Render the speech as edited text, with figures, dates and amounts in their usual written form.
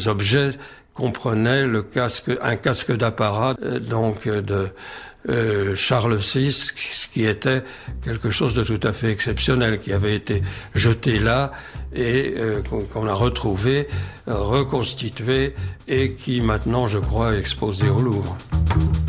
ces objets comprenaient un casque d'apparat de Charles VI, ce qui était quelque chose de tout à fait exceptionnel, qui avait été jeté là et qu'on a retrouvé, reconstitué et qui maintenant, je crois, est exposé au Louvre.